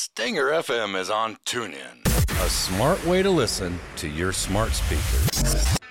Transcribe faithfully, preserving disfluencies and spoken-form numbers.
Stinger F M is on TuneIn. A smart way to listen to your smart speakers.